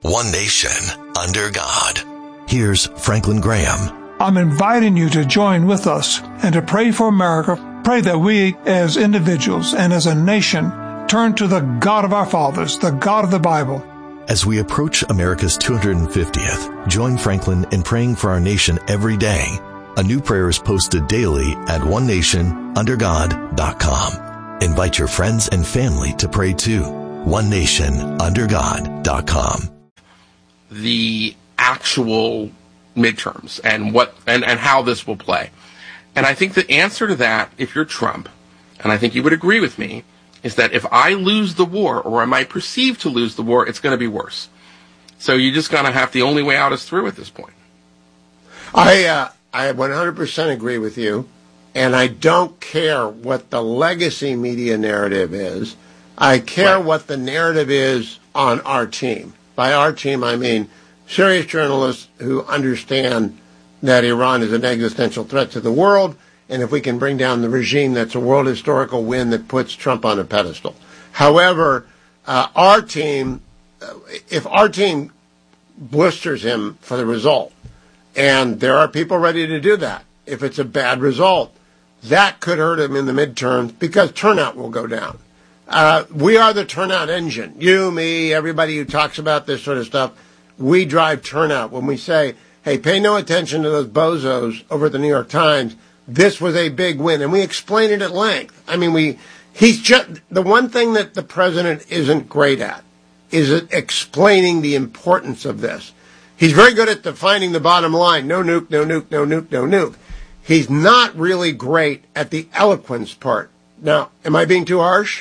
one nation, under God. Here's Franklin Graham. I'm inviting you to join with us and to pray for America. Pray that we as individuals and as a nation turn to the God of our fathers, the God of the Bible. As we approach America's 250th, join Franklin in praying for our nation every day. A new prayer is posted daily at onenationundergod.com. Invite your friends and family to pray too. onenationundergod.com. The actual midterms and what and how this will play. And I think the answer to that, if you're Trump, and I think you would agree with me, is that if I lose the war, or am I perceived to lose the war, it's going to be worse. So you just going to have, the only way out is through at this point. I 100% agree with you, and I don't care what the legacy media narrative is. I care what the narrative is on our team. By our team, I mean serious journalists who understand that Iran is an existential threat to the world, and if we can bring down the regime, that's a world historical win that puts Trump on a pedestal. However, our team, if our team blisters him for the result, and there are people ready to do that, if it's a bad result, that could hurt him in the midterms because turnout will go down. We are the turnout engine. You, me, everybody who talks about this sort of stuff, we drive turnout. When we say, hey, pay no attention to those bozos over at the New York Times, this was a big win, and we explain it at length. I mean, he's just, the one thing that the president isn't great at is at explaining the importance of this. He's very good at defining the bottom line. No nuke, no nuke, no nuke, no nuke. He's not really great at the eloquence part. Now, am I being too harsh?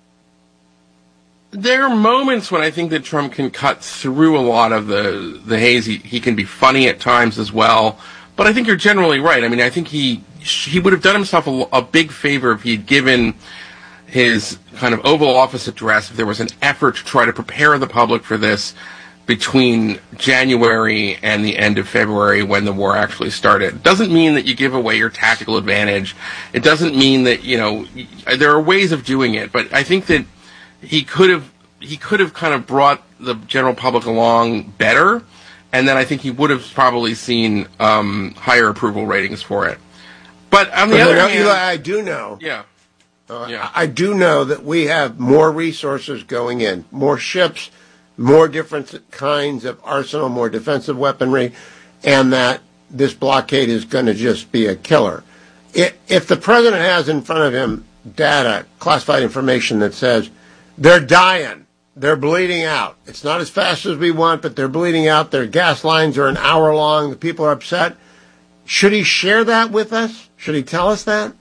There are moments when I think that Trump can cut through a lot of the haze. He can be funny at times as well. But I think you're generally right. I mean, I think he would have done himself a big favor if he'd given his kind of Oval Office address, if there was an effort to try to prepare the public for this between January and the end of February when the war actually started. It doesn't mean that you give away your tactical advantage. It doesn't mean that, there are ways of doing it. But I think that he could have kind of brought the general public along better. And then I think he would have probably seen higher approval ratings for it. But on the other hand, Eli, I do know. Yeah. I do know that we have more resources going in, more ships, more different kinds of arsenal, more defensive weaponry, and that this blockade is going to just be a killer. If the president has in front of him data, classified information that says they're dying, they're bleeding out. It's not as fast as we want, but they're bleeding out. Their gas lines are an hour long. The people are upset. Should he share that with us? Should he tell us that?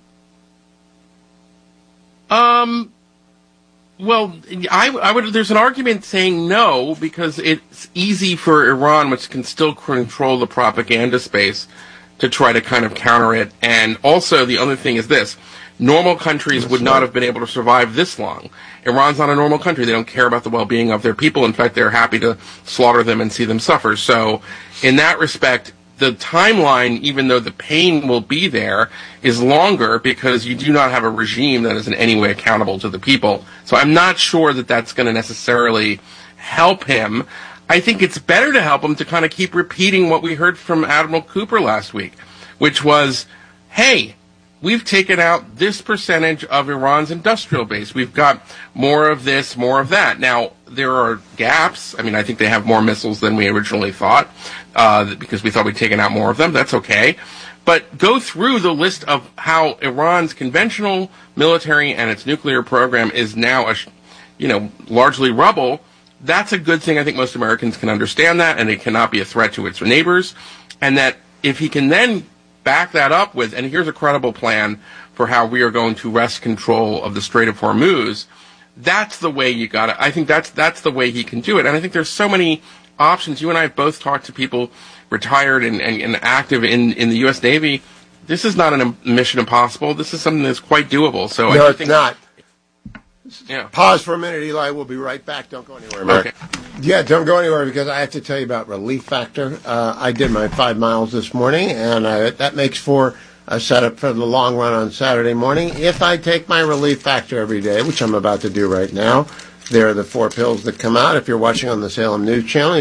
Well, I would. There's an argument saying no because it's easy for Iran, which can still control the propaganda space, to try to kind of counter it. And also, the other thing is this. Normal countries would not have been able to survive this long. Iran's not a normal country. They don't care about the well-being of their people. In fact, they're happy to slaughter them and see them suffer. So, in that respect, the timeline, even though the pain will be there, is longer because you do not have a regime that is in any way accountable to the people. So I'm not sure that that's going to necessarily help him. I think it's better to help him to kind of keep repeating what we heard from Admiral Cooper last week, which was, hey, we've taken out this percentage of Iran's industrial base. We've got more of this, more of that. Now, there are gaps. I mean, I think they have more missiles than we originally thought, because we thought we'd taken out more of them. That's okay. But go through the list of how Iran's conventional military and its nuclear program is now, largely rubble. That's a good thing. I think most Americans can understand that, and it cannot be a threat to its neighbors. And that if he can then back that up with, and here's a credible plan for how we are going to wrest control of the Strait of Hormuz, that's the way you got it. I think that's the way he can do it. And I think there's so many options. You and I have both talked to people retired and active in the U.S. Navy. This is not a mission impossible. This is something that's quite doable. So no, I think it's not. Yeah. Pause for a minute, Eli. We'll be right back. Don't go anywhere, Mark. Okay. Yeah, don't go anywhere because I have to tell you about Relief Factor. I did my 5 miles this morning, and that makes for a setup for the long run on Saturday morning. If I take my Relief Factor every day, which I'm about to do right now, there are the 4 pills that come out. If you're watching on the Salem News Channel,